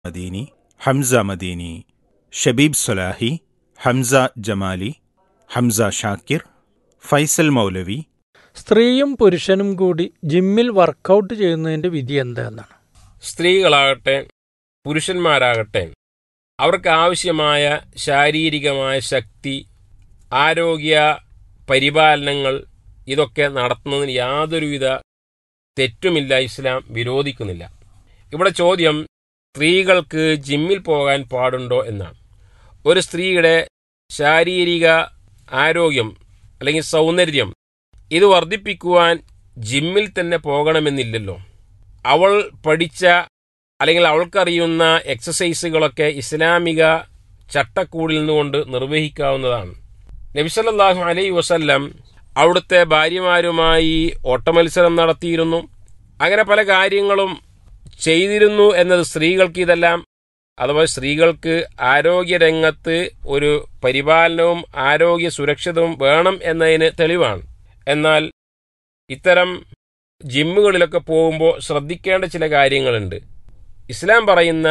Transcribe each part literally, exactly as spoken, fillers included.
മദീനി, ഹംസ മദീനി, ഷബീബ് സൊലാഹി, ഹംസ ജമാലി, ഹംസ ഷാക്കിർ, ഫൈസൽ മൗലവി. സ്ത്രീയും പുരുഷനും കൂടി ജിമ്മിൽ വർക്കൗട്ട് ചെയ്യുന്നതിൻ്റെ വിധി എന്താണെന്നാണ്. സ്ത്രീകളാകട്ടെ പുരുഷന്മാരാകട്ടെ അവർക്ക് ആവശ്യമായ ശാരീരികമായ ശക്തി, ആരോഗ്യ പരിപാലനങ്ങൾ ഇതൊക്കെ നടത്തുന്നതിന് യാതൊരുവിധ തെറ്റുമില്ല, ഇസ്ലാം വിരോധിക്കുന്നില്ല. ഇവിടെ ചോദ്യം സ്ത്രീകൾക്ക് ജിമ്മിൽ പോകാൻ പാടുണ്ടോ എന്നാണ്. ഒരു സ്ത്രീയുടെ ശാരീരിക ആരോഗ്യം അല്ലെങ്കിൽ സൗന്ദര്യം ഇത് വർദ്ധിപ്പിക്കുവാൻ ജിമ്മിൽ തന്നെ പോകണമെന്നില്ലല്ലോ. അവൾ പഠിച്ച അല്ലെങ്കിൽ അവൾക്കറിയുന്ന എക്സസൈസുകളൊക്കെ ഇസ്ലാമിക ചട്ടക്കൂടിൽ നിന്നുകൊണ്ട് നിർവഹിക്കാവുന്നതാണ്. നബി സല്ലല്ലാഹു അലൈഹി വസല്ലം അവിടുത്തെ ഭാര്യമാരുമായി ഓട്ടമത്സരം നടത്തിയിരുന്നു. അങ്ങനെ പല കാര്യങ്ങളും ചെയ്തിരുന്നു എന്നത് സ്ത്രീകൾക്ക് ഇതെല്ലാം അഥവാ സ്ത്രീകൾക്ക് ആരോഗ്യരംഗത്ത് ഒരു പരിപാലനവും ആരോഗ്യ സുരക്ഷിതവും വേണം എന്നതിന് തെളിവാണ്. എന്നാൽ ഇത്തരം ജിമ്മുകളിലൊക്കെ പോകുമ്പോൾ ശ്രദ്ധിക്കേണ്ട ചില കാര്യങ്ങളുണ്ട്. ഇസ്ലാം പറയുന്ന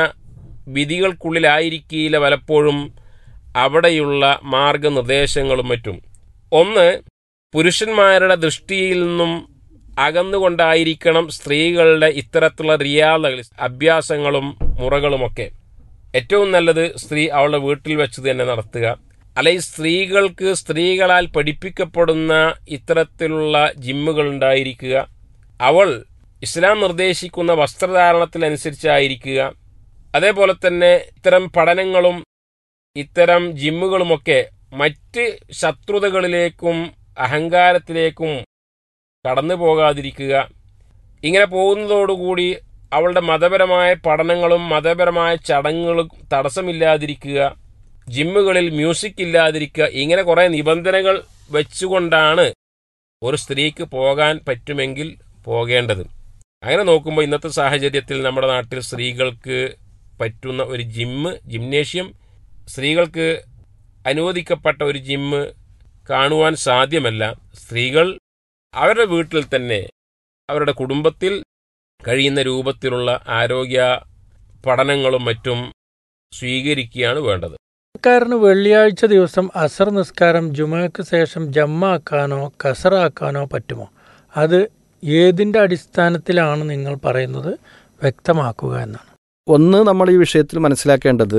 വിധികൾക്കുള്ളിലായിരിക്കില്ല പലപ്പോഴും അവിടെയുള്ള മാർഗനിർദ്ദേശങ്ങളും മറ്റും. ഒന്ന്, പുരുഷന്മാരുടെ ദൃഷ്ടിയിൽ നിന്നും അകന്നുകൊണ്ടായിരിക്കണം സ്ത്രീകളുടെ ഇത്തരത്തിലുള്ള റിയാദകൾ, അഭ്യാസങ്ങളും മുറകളുമൊക്കെ. ഏറ്റവും നല്ലത് സ്ത്രീ അവളുടെ വീട്ടിൽ വെച്ച് തന്നെ നടത്തുക. അല്ലെങ്കിൽ സ്ത്രീകൾക്ക് സ്ത്രീകളാൽ പഠിപ്പിക്കപ്പെടുന്ന ഇത്തരത്തിലുള്ള ജിമ്മുകൾ ഉണ്ടായിരിക്കുക. അവൾ ഇസ്ലാം നിർദ്ദേശിക്കുന്ന വസ്ത്രധാരണത്തിനനുസരിച്ചായിരിക്കുക. അതേപോലെ തന്നെ ഇത്തരം പഠനങ്ങളും ഇത്തരം ജിമ്മുകളുമൊക്കെ മറ്റ് ശത്രുതകളിലേക്കും അഹങ്കാരത്തിലേക്കും കടന്നു പോകാതിരിക്കുക. ഇങ്ങനെ പോകുന്നതോടുകൂടി അവളുടെ മതപരമായ പഠനങ്ങളും മതപരമായ ചടങ്ങുകളും തടസ്സമില്ലാതിരിക്കുക. ജിമ്മുകളിൽ മ്യൂസിക് ഇല്ലാതിരിക്കുക. ഇങ്ങനെ കുറേ നിബന്ധനകൾ വെച്ചുകൊണ്ടാണ് ഒരു സ്ത്രീക്ക് പോകാൻ പറ്റുമെങ്കിൽ പോകേണ്ടത്. അങ്ങനെ നോക്കുമ്പോൾ ഇന്നത്തെ സാഹചര്യത്തിൽ നമ്മുടെ നാട്ടിൽ സ്ത്രീകൾക്ക് പറ്റുന്ന ഒരു ജിമ്മ്, ജിംനേഷ്യം, സ്ത്രീകൾക്ക് അനുവദിക്കപ്പെട്ട ഒരു ജിമ്മ് കാണുവാൻ സാധ്യമല്ല. സ്ത്രീകൾ അവരുടെ വീട്ടിൽ തന്നെ അവരുടെ കുടുംബത്തിൽ കഴിയുന്ന രൂപത്തിലുള്ള ആരോഗ്യ പഠനങ്ങളും മറ്റും സ്വീകരിക്കുകയാണ് വേണ്ടത്. നിസ്കാരന് വെള്ളിയാഴ്ച ദിവസം അസർ നിസ്കാരം ജുമയ്ക്ക് ശേഷം ജമ്മാക്കാനോ കസറാക്കാനോ പറ്റുമോ? അത് ഏതിൻ്റെ അടിസ്ഥാനത്തിലാണ് നിങ്ങൾ പറയുന്നത്? വ്യക്തമാക്കുക എന്നാണ്. ഒന്ന്, നമ്മൾ ഈ വിഷയത്തിൽ മനസ്സിലാക്കേണ്ടത്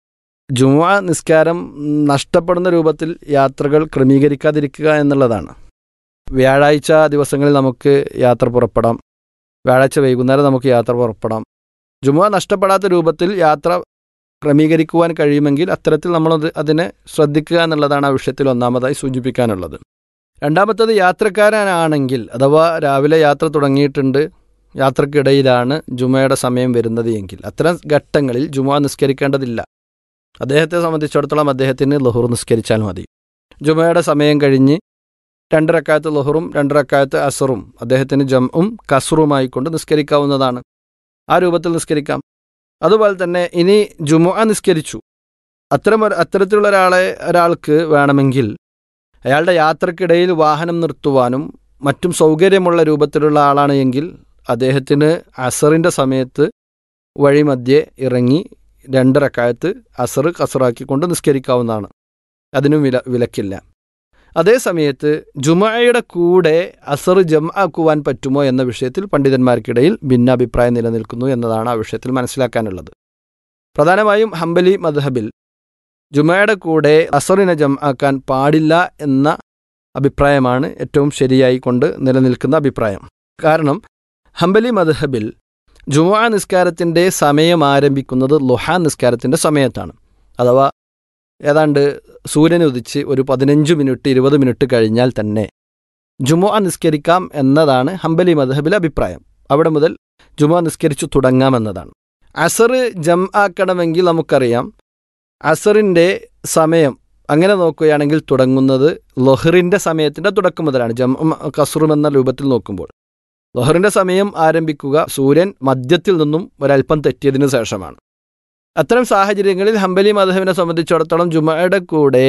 ജുമുഅ നിസ്കാരം നഷ്ടപ്പെടുന്ന രൂപത്തിൽ യാത്രകൾ ക്രമീകരിക്കാതിരിക്കുക എന്നുള്ളതാണ്. വ്യാഴാഴ്ച ദിവസങ്ങളിൽ നമുക്ക് യാത്ര പുറപ്പെടാം, വ്യാഴാഴ്ച വൈകുന്നേരം നമുക്ക് യാത്ര പുറപ്പെടാം. ജുമുഅ നഷ്ടപ്പെടാത്ത രൂപത്തിൽ യാത്ര ക്രമീകരിക്കുവാൻ കഴിയുമെങ്കിൽ അത്തരത്തിൽ നമ്മളത് അതിനെ ശ്രദ്ധിക്കുക എന്നുള്ളതാണ് ആ വിഷയത്തിൽ ഒന്നാമതായി സൂചിപ്പിക്കാനുള്ളത്. രണ്ടാമത്തത്, യാത്രക്കാരനാണെങ്കിൽ അഥവാ രാവിലെ യാത്ര തുടങ്ങിയിട്ടുണ്ട്, യാത്രക്കിടയിലാണ് ജുമയുടെ സമയം വരുന്നത് എങ്കിൽ അത്തരം ഘട്ടങ്ങളിൽ ജുമുഅ നിസ്കരിക്കേണ്ടതില്ല. അദ്ദേഹത്തെ സംബന്ധിച്ചിടത്തോളം അദ്ദേഹത്തിന് ളുഹുർ നിസ്കരിച്ചാൽ മതി. ജുമയുടെ സമയം കഴിഞ്ഞ് രണ്ട് റക്അത്ത് ളുഹുറും രണ്ട് റക്അത്ത് അസറും അദ്ദേഹത്തിന് ജംഉം കസ്റുമായിക്കൊണ്ട് നിസ്കരിക്കാവുന്നതാണ്. ആ രൂപത്തിൽ നിസ്കരിക്കാം. അതുപോലെ തന്നെ ഇനി ജുമുഅ നിസ്കരിച്ചു, അത്തരം അത്തരത്തിലുള്ള ഒരാളെ ഒരാൾക്ക് വേണമെങ്കിൽ അയാളുടെ യാത്രക്കിടയിൽ വാഹനം നിർത്തുവാനും മറ്റും സൗകര്യമുള്ള രൂപത്തിലുള്ള ആളാണ് എങ്കിൽ അദ്ദേഹത്തിന് അസറിൻ്റെ സമയത്ത് വഴിമധ്യേ ഇറങ്ങി രണ്ട് റക്അത്ത് അസർ കസറാക്കിക്കൊണ്ട് നിസ്കരിക്കാവുന്നതാണ്. അതിനും വില വിലക്കില്ല. അതേ സമയത്ത് ജുമഅയുടെ കൂടെ അസർ ജംആക്കുവാൻ പറ്റുമോ എന്ന വിഷയത്തിൽ പണ്ഡിതന്മാർക്കിടയിൽ ഭിന്നാഭിപ്രായം നിലനിൽക്കുന്നു എന്നതാണ് ആ വിഷയത്തിൽ മനസ്സിലാക്കാനുള്ളത്. പ്രധാനമായും ഹംബലി മദ്ഹബിൽ ജുമഅയുടെ കൂടെ അസറിനെ ജംആക്കാൻ പാടില്ല എന്ന അഭിപ്രായമാണ് ഏറ്റവും ശരിയായി കൊണ്ട് നിലനിൽക്കുന്ന അഭിപ്രായം. കാരണം ഹംബലി മദ്ഹബിൽ ജുമുഅ നിസ്കാരത്തിൻ്റെ സമയം ആരംഭിക്കുന്നത് ളുഹാ നിസ്കാരത്തിൻ്റെ സമയത്താണ്. അഥവാ ഏതാണ്ട് സൂര്യൻ ഉദിച്ച് ഒരു പതിനഞ്ച് മിനിറ്റ് ഇരുപത് മിനിറ്റ് കഴിഞ്ഞാൽ തന്നെ ജുമുഅ നിസ്കരിക്കാം എന്നതാണ് ഹംബലി മദ്ഹബിലെ അഭിപ്രായം. അവിടെ മുതൽ ജുമുഅ നിസ്കരിച്ചു തുടങ്ങാമെന്നതാണ്. അസർ ജം ആക്കണമെങ്കിൽ നമുക്കറിയാം അസറിൻ്റെ സമയം അങ്ങനെ നോക്കുകയാണെങ്കിൽ തുടങ്ങുന്നത് ളുഹറിൻ്റെ സമയത്തിൻ്റെ തുടക്കം മുതലാണ്. ജം കസ്റും എന്ന രൂപത്തിൽ നോക്കുമ്പോൾ ളുഹറിൻ്റെ സമയം ആരംഭിക്കുക സൂര്യൻ മധ്യത്തിൽ നിന്നും ഒരൽപ്പം തെറ്റിയതിനു ശേഷമാണ്. അത്തരം സാഹചര്യങ്ങളിൽ ഹംബലി മദ്ഹബിനെ സംബന്ധിച്ചിടത്തോളം ജുമഅയുടെ കൂടെ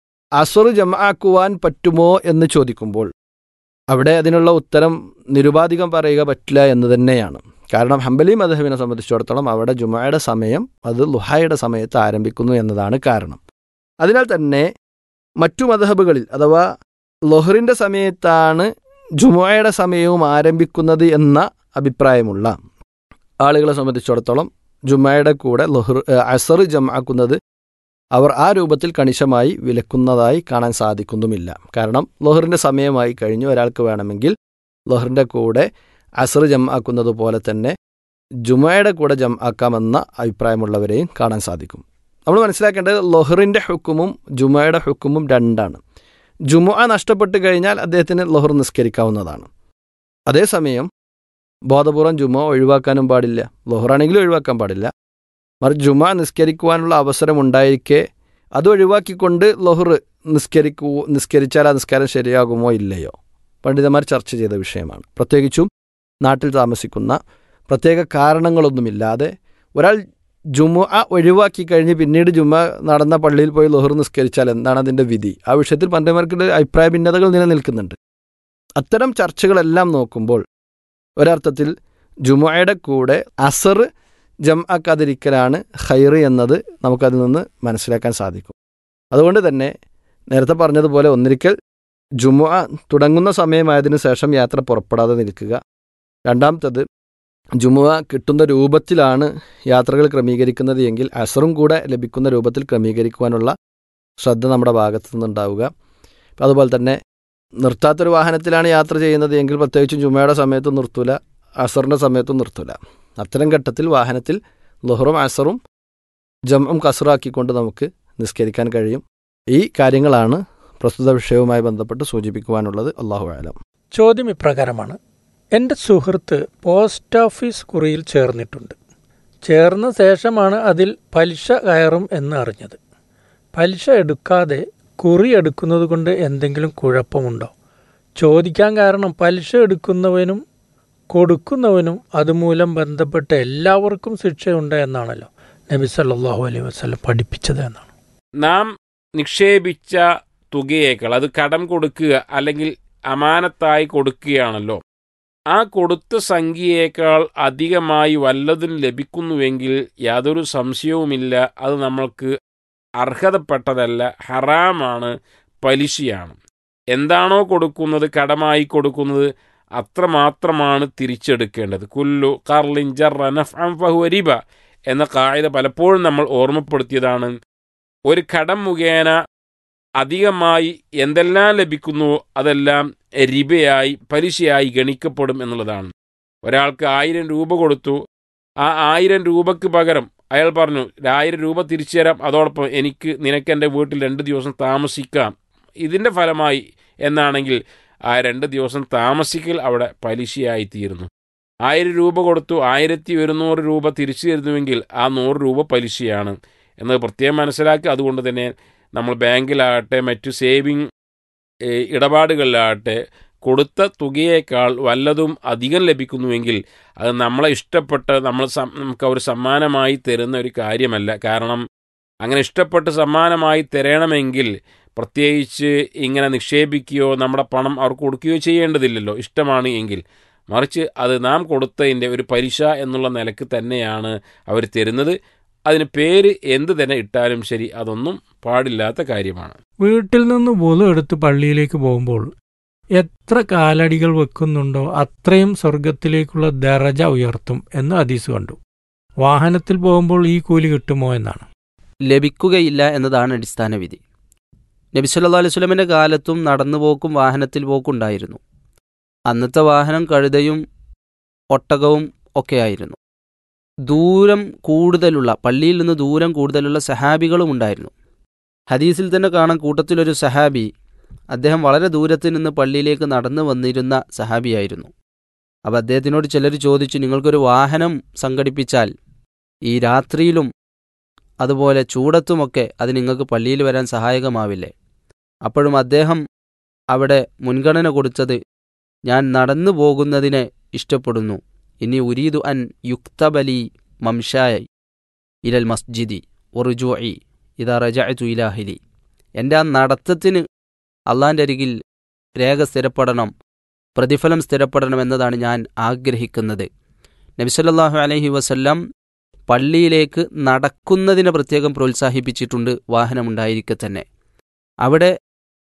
അസർ ജംആക്കുവാൻ പറ്റുമോ എന്ന് ചോദിക്കുമ്പോൾ അവിടെ അതിനുള്ള ഉത്തരം നിരുപാധികം പറയുക പറ്റില്ല എന്ന് തന്നെയാണ്. കാരണം ഹംബലി മദ്ഹബിനെ സംബന്ധിച്ചിടത്തോളം അവിടെ ജുമുഅയുടെ സമയം അത് ളുഹയുടെ സമയത്ത് ആരംഭിക്കുന്നു എന്നതാണ് കാരണം. അതിനാൽ തന്നെ മറ്റു മദ്ഹബുകളിൽ അഥവാ ളുഹറിൻ്റെ സമയത്താണ് ജുമുഅയുടെ സമയവും ആരംഭിക്കുന്നത് എന്ന അഭിപ്രായമുള്ള ആളുകളെ സംബന്ധിച്ചിടത്തോളം ജുമുഅയുടെ കൂടെ ളുഹർ അസർ ജംആക്കുന്നത് അവർ ആ രൂപത്തിൽ കണിശമായി വിലക്കുന്നതായി കാണാൻ സാധിക്കുന്നുമില്ല. കാരണം ളുഹറിൻ്റെ സമയമായി കഴിഞ്ഞു, ഒരാൾക്ക് വേണമെങ്കിൽ ളുഹറിൻ്റെ കൂടെ അസർ ജംആക്കുന്നത് പോലെ തന്നെ ജുമുഅയുടെ കൂടെ ജംആക്കാമെന്ന അഭിപ്രായമുള്ളവരെയും കാണാൻ സാധിക്കും. നമ്മൾ മനസ്സിലാക്കേണ്ടത് ളുഹറിൻ്റെ ഹുക്കുമും ജുമുഅയുടെ ഹുക്കുമും രണ്ടാണ്. ജുമുഅ നഷ്ടപ്പെട്ട് കഴിഞ്ഞാൽ അദ്ദേഹത്തിന് ളുഹർ നിസ്കരിക്കാവുന്നതാണ്. അതേസമയം ബോധപൂർവം ജുമുഅ ഒഴിവാക്കാനും പാടില്ല, ളുഹറാണെങ്കിലും ഒഴിവാക്കാൻ പാടില്ല. മറിച്ച് ജുമുഅ നിസ്കരിക്കുവാനുള്ള അവസരം ഉണ്ടായിരിക്കെ അത് ഒഴിവാക്കിക്കൊണ്ട് ളുഹർ നിസ്കരിക്കൂ നിസ്കരിച്ചാൽ ആ നിസ്കാരം ശരിയാകുമോ ഇല്ലയോ പണ്ഡിതന്മാർ ചർച്ച ചെയ്ത വിഷയമാണ്. പ്രത്യേകിച്ചും നാട്ടിൽ താമസിക്കുന്ന പ്രത്യേക കാരണങ്ങളൊന്നുമില്ലാതെ ഒരാൾ ജുമുഅ ഒഴിവാക്കി കഴിഞ്ഞ് പിന്നീട് ജുമുഅ നടന്ന പള്ളിയിൽ പോയി ളുഹർ നിസ്കരിച്ചാൽ എന്താണ് അതിൻ്റെ വിധി? ആ വിഷയത്തിൽ പണ്ഡിതന്മാർക്ക് അഭിപ്രായ ഭിന്നതകൾ നിലനിൽക്കുന്നുണ്ട്. അത്തരം ചർച്ചകളെല്ലാം നോക്കുമ്പോൾ ഒരർത്ഥത്തിൽ ജുമുഅയുടെ കൂടെ അസർ ജംആക്കാതിരിക്കലാണ് ഖൈർ എന്നത് നമുക്കതിൽ നിന്ന് മനസ്സിലാക്കാൻ സാധിക്കും. അതുകൊണ്ട് തന്നെ നേരത്തെ പറഞ്ഞതുപോലെ ഒന്നിരിക്കൽ ജുമുഅ തുടങ്ങുന്ന സമയമായതിനു ശേഷം യാത്ര പുറപ്പെടാതെ നിൽക്കുക. രണ്ടാമത്തത് ജുമുഅ കിട്ടുന്ന രൂപത്തിലാണ് യാത്രകൾ ക്രമീകരിക്കുന്നത് എങ്കിൽ അസറും കൂടെ ലഭിക്കുന്ന രൂപത്തിൽ ക്രമീകരിക്കുവാനുള്ള ശ്രദ്ധ നമ്മുടെ ഭാഗത്തു നിന്നുണ്ടാവുക. അതുപോലെ തന്നെ നിർത്താത്തൊരു വാഹനത്തിലാണ് യാത്ര ചെയ്യുന്നത് എങ്കിൽ പ്രത്യേകിച്ചും ജുമുഅയുടെ സമയത്തും നിർത്തൂല, അസറിൻ്റെ സമയത്തും നിർത്തൂല. അത്തരം ഘട്ടത്തിൽ വാഹനത്തിൽ ളുഹറും അസറും ജംഉം കസ്റാക്കിക്കൊണ്ട് നമുക്ക് നിസ്കരിക്കാൻ കഴിയും. ഈ കാര്യങ്ങളാണ് പ്രസ്തുത വിഷയവുമായി ബന്ധപ്പെട്ട് സൂചിപ്പിക്കുവാനുള്ളത്. അല്ലാഹു അഅലം. ചോദ്യം ഇപ്രകാരമാണ്: എൻ്റെ സുഹൃത്ത് പോസ്റ്റ് ഓഫീസ് കുറിയിൽ ചേർന്നിട്ടുണ്ട്. ചേർന്ന ശേഷമാണ് അതിൽ പലിശ കയറും എന്ന് അറിഞ്ഞത്. പലിശ എടുക്കാതെ കുറി എടുക്കുന്നത് കൊണ്ട് എന്തെങ്കിലും കുഴപ്പമുണ്ടോ? ചോദിക്കാൻ കാരണം പലിശ എടുക്കുന്നവനും കൊടുക്കുന്നവനും അതുമൂലം ബന്ധപ്പെട്ട് എല്ലാവർക്കും ശിക്ഷയുണ്ട് എന്നാണല്ലോ നബി സല്ലല്ലാഹു അലൈഹി വസല്ലം പഠിപ്പിച്ചത് എന്നാണ്. നാം നിക്ഷേപിച്ച തുകയേക്കാൾ അത് കടം കൊടുക്കുക അല്ലെങ്കിൽ അമാനത്തായി കൊടുക്കുകയാണല്ലോ, ആ കൊടുത്ത സംഖ്യയേക്കാൾ അധികമായി വല്ലതും ലഭിക്കുന്നുവെങ്കിൽ യാതൊരു സംശയവുമില്ല അത് നമ്മൾക്ക് അർഹതപ്പെട്ടതല്ല, ഹറാമാണ്, പലിശയാണ്. എന്താണോ കൊടുക്കുന്നത്, കടമായി കൊടുക്കുന്നത്, അത്രമാത്രമാണ് തിരിച്ചെടുക്കേണ്ടത്. കുല്ലു ഖർലിൻ ജറ നഫ്അൻ ഫഹുവ റിബ എന്ന ഖായിദ പലപ്പോഴും നമ്മൾ ഓർമ്മപ്പെടുത്തിയതാണ്. ഒരു കടം മുഖേന അധികമായി എന്തെല്ലാം ലഭിക്കുന്നുവോ അതെല്ലാം റിബയായി, പലിശയായി ഗണിക്കപ്പെടും എന്നുള്ളതാണ്. ഒരാൾക്ക് ആയിരം രൂപ കൊടുത്തു, ആ ആയിരം രൂപയ്ക്ക് പകരം അയാൾ പറഞ്ഞു ആയിരം രൂപ തിരിച്ചു തരാം, അതോടൊപ്പം എനിക്ക് നിനക്ക് എൻ്റെ വീട്ടിൽ രണ്ട് ദിവസം താമസിക്കാം, ഇതിൻ്റെ ഫലമായി എന്നാണെങ്കിൽ ആ രണ്ട് ദിവസം താമസിക്കൽ അവിടെ പലിശയായിത്തീരുന്നു. ആയിരം രൂപ കൊടുത്തു, ആയിരത്തി ഒരുന്നൂറ് രൂപ തിരിച്ചു തരുന്നുവെങ്കിൽ ആ നൂറ് രൂപ പലിശയാണ് എന്നത് പ്രത്യേകം മനസ്സിലാക്കി. അതുകൊണ്ട് തന്നെ നമ്മൾ ബാങ്കിലാകട്ടെ മറ്റു സേവിങ് ഇടപാടുകളിലാകട്ടെ കൊടുത്ത തുകയേക്കാൾ വല്ലതും അധികം ലഭിക്കുന്നുവെങ്കിൽ അത് നമ്മളെ ഇഷ്ടപ്പെട്ട് നമ്മൾ നമുക്ക് അവർ സമ്മാനമായി തരുന്ന ഒരു കാര്യമല്ല. കാരണം അങ്ങനെ ഇഷ്ടപ്പെട്ട് സമ്മാനമായി തരണമെങ്കിൽ പ്രത്യേകിച്ച് ഇങ്ങനെ നിക്ഷേപിക്കുകയോ നമ്മുടെ പണം അവർക്ക് കൊടുക്കുകയോ ചെയ്യേണ്ടതില്ലല്ലോ, ഇഷ്ടമാണ് എങ്കിൽ. മറിച്ച് അത് നാം കൊടുത്തതിൻ്റെ ഒരു പലിശ എന്നുള്ള നിലക്ക് തന്നെയാണ് അവർ തരുന്നത്. അതിന് പേര് എന്ത് തന്നെ ഇട്ടാലും ശരി, അതൊന്നും പാടില്ലാത്ത കാര്യമാണ്. വീട്ടിൽ നിന്ന് വുളു എടുത്ത് പള്ളിയിലേക്ക് പോകുമ്പോൾ എത്ര കാലടികൾ വെക്കുന്നുണ്ടോ അത്രയും സ്വർഗത്തിലേക്കുള്ള ദറജ ഉയർത്തും എന്ന് ഹദീസ് കണ്ടു. വാഹനത്തിൽ പോകുമ്പോൾ ഈ കൂലി കിട്ടുമോ എന്നാണ്. ലഭിക്കുകയില്ല എന്നതാണ് അടിസ്ഥാന വിധി. നബി സല്ലല്ലാഹു അലൈഹി വസല്ലമയുടെ കാലത്തും നടന്നുപോക്കും വാഹനത്തിൽ പോക്കുണ്ടായിരുന്നു. അന്നത്തെ വാഹനം കഴുതയും ഒട്ടകവും ഒക്കെയായിരുന്നു. ദൂരം കൂടുതലുള്ള, പള്ളിയിൽ നിന്ന് ദൂരം കൂടുതലുള്ള സഹാബികളും ഉണ്ടായിരുന്നു. ഹദീസിൽ തന്നെ കാണാൻ കൂട്ടത്തിലൊരു സഹാബി, അദ്ദേഹം വളരെ ദൂരത്ത് നിന്ന് പള്ളിയിലേക്ക് നടന്നു വന്നിരുന്ന സഹാബിയായിരുന്നു. അപ്പോൾ അദ്ദേഹത്തിനോട് ചിലർ ചോദിച്ചു, നിങ്ങൾക്കൊരു വാഹനം സംഘടിപ്പിച്ചാൽ ഈ രാത്രിയിലും അതുപോലെ ചൂടത്തുമൊക്കെ അത് നിങ്ങൾക്ക് പള്ളിയിൽ വരാൻ സഹായകമാവില്ലേ? അപ്പോഴും അദ്ദേഹം അവിടെ മുൻഗണന കൊടുത്തത്, ഞാൻ നടന്നു പോകുന്നതിനെ ഇഷ്ടപ്പെടുന്നു. ഇനി ഉരീദു അൻ യുക്തബലി മംഷായി ഇലൽ മസ്ജിദി ഉറുജുഇ ഇദാ റജഅതു ഇലാഹിലി. എൻ്റെ ആ നടത്തത്തിന് അള്ളാൻ്റെ അരികിൽ രേഖ സ്ഥിരപ്പെടണം, പ്രതിഫലം സ്ഥിരപ്പെടണം എന്നതാണ് ഞാൻ ആഗ്രഹിക്കുന്നത്. നബി സല്ലല്ലാഹു അലൈഹി വസല്ലം പള്ളിയിലേക്ക് നടക്കുന്നതിനെ പ്രത്യേകം പ്രോത്സാഹിപ്പിച്ചിട്ടുണ്ട് വാഹനമുണ്ടായിരിക്കെ തന്നെ. അവിടെ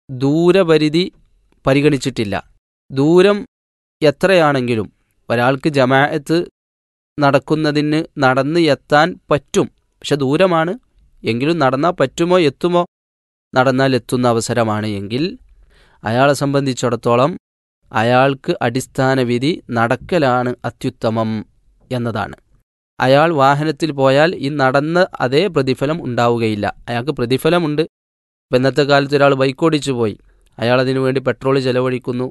ദൂരപരിധി പരിഗണിച്ചിട്ടില്ല. ദൂരം എത്രയാണെങ്കിലും ഒരാൾക്ക് ജമാഅത്ത് നടക്കുന്നതിന് നടന്ന് എത്താൻ പറ്റും. പക്ഷെ ദൂരമാണ് എങ്കിലും നടന്നാൽ പറ്റുമോ എത്തുമോ, നടന്നാൽ എത്തുന്ന അവസരമാണ് എങ്കിൽ അയാളെ സംബന്ധിച്ചിടത്തോളം അയാൾക്ക് അടിസ്ഥാന വിധി നടക്കലാണ് അത്യുത്തമം എന്നതാണ്. അയാൾ വാഹനത്തിൽ പോയാൽ ഈ നടന്ന അതേ പ്രതിഫലം ഉണ്ടാവുകയില്ല. അയാൾക്ക് പ്രതിഫലമുണ്ട്. ഇപ്പം ഇന്നത്തെ കാലത്ത് ഒരാൾ ബൈക്കോടിച്ചു പോയി, അയാൾ അതിനു വേണ്ടി പെട്രോൾ ചെലവഴിക്കുന്നു,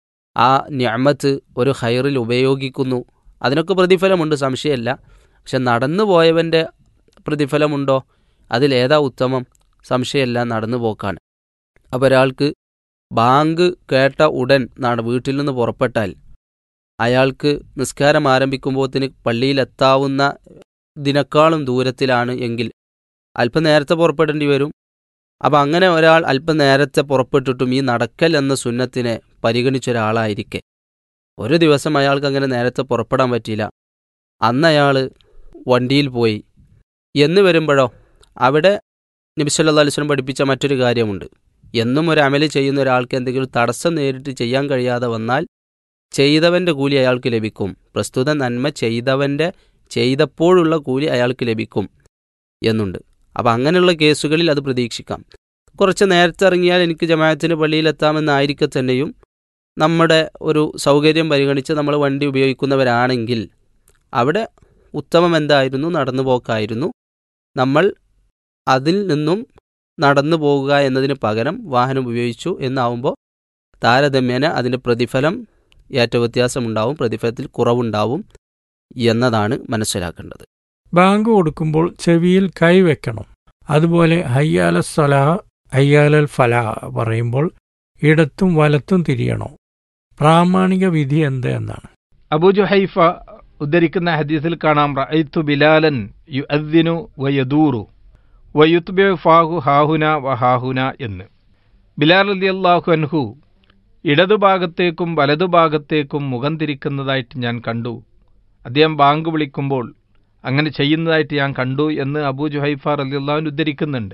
ആ നിഅമത്ത് ഒരു ഖൈറിൽ ഉപയോഗിക്കുന്നു, അതിനൊക്കെ പ്രതിഫലമുണ്ട്, സംശയമല്ല. പക്ഷെ നടന്നു പോയവൻ്റെ പ്രതിഫലമുണ്ടോ? അതിലേതാ ഉത്തമം? സംശയമല്ല, നടന്നു പോക്കാണ്. അപ്പോൾ ഒരാൾക്ക് ബാങ്ക് കേട്ട ഉടൻ നട വീട്ടിൽ നിന്ന് പുറപ്പെട്ടാൽ അയാൾക്ക് നിസ്കാരം ആരംഭിക്കുമ്പോഴത്തിന് പള്ളിയിലെത്താവുന്ന ഇതിനേക്കാളും ദൂരത്തിലാണ് എങ്കിൽ അല്പം നേരത്തെ പുറപ്പെടേണ്ടി വരും. അപ്പം അങ്ങനെ ഒരാൾ അല്പം നേരത്തെ പുറപ്പെട്ടിട്ടും ഈ നടക്കൽ എന്ന സുന്നത്തിനെ പരിഗണിച്ചൊരാളായിരിക്കെ ഒരു ദിവസം അയാൾക്ക് അങ്ങനെ നേരത്തെ പുറപ്പെടാൻ പറ്റിയില്ല, അന്ന് അയാൾ വണ്ടിയിൽ പോയി എന്ന് വരുമ്പോഴോ അവിടെ നബി സല്ലല്ലാഹു അലൈഹി വസല്ലം പഠിപ്പിച്ച മറ്റൊരു കാര്യമുണ്ട്. എന്നും ഒരു അമല് ചെയ്യുന്ന ഒരാൾക്ക് എന്തെങ്കിലും തടസ്സം നേരിട്ട് ചെയ്യാൻ കഴിയാതെ വന്നാൽ ചെയ്തവൻ്റെ കൂലി അയാൾക്ക് ലഭിക്കും. പ്രസ്തുത നന്മ ചെയ്തവൻ്റെ ചെയ്തപ്പോഴുള്ള കൂലി അയാൾക്ക് ലഭിക്കും എന്നുണ്ട്. അപ്പം അങ്ങനെയുള്ള കേസുകളിൽ അത് പ്രതീക്ഷിക്കാം. കുറച്ച് നേരത്തെ ഇറങ്ങിയാൽ എനിക്ക് ജമാഅത്തിന് പള്ളിയിലെത്താമെന്നായിരിക്കെ തന്നെയും നമ്മുടെ ഒരു സൗകര്യം പരിഗണിച്ച് നമ്മൾ വണ്ടി ഉപയോഗിക്കുന്നവരാണെങ്കിൽ അവിടെ ഉത്തമം എന്തായിരുന്നു? നടന്നു പോക്കായിരുന്നു. നമ്മൾ അതിൽ നിന്നും നടന്നു പോകുക എന്നതിന് പകരം വാഹനം ഉപയോഗിച്ചു എന്നാവുമ്പോൾ താരതമ്യേന അതിൻ്റെ പ്രതിഫലം ഏറ്റവും വ്യത്യാസമുണ്ടാവും, പ്രതിഫലത്തിൽ കുറവുണ്ടാവും എന്നതാണ് മനസ്സിലാക്കേണ്ടത്. ബാങ്ക് കൊടുക്കുമ്പോൾ ചെവിയിൽ കൈവെക്കണം. അതുപോലെ ഹയ്യാല സ്വലാ ഹയ്യാലൽ ഫലാ പറയുമ്പോൾ ഇടത്തും വലത്തും തിരിയണോ? പ്രാമാണിക വിധി എന്ത് എന്നാണ്? അബൂ ജുഹൈഫ ഉദ്ധരിക്കുന്ന ഹദീസിൽ കാണാം, റഅയ്തു ബിലാലൻ യുഅദ്ദിനു വയദൂറു വയുത്ബിഉ ഫാഹു ഹാഹുന വഹാഹുന എന്ന്. ബിലാൽ റളിയല്ലാഹു അൻഹു ഇടതുഭാഗത്തേക്കും വലതുഭാഗത്തേക്കും മുഖം തിരിക്കുന്നതായിട്ട് ഞാൻ കണ്ടു. അദ്ദേഹം ബാങ്ക് വിളിക്കുമ്പോൾ അങ്ങനെ ചെയ്യുന്നതായിട്ട് ഞാൻ കണ്ടു എന്ന് അബൂ ജുഹൈഫ റളിയല്ലാഹു അൻഹു ഉദ്ധരിക്കുന്നുണ്ട്.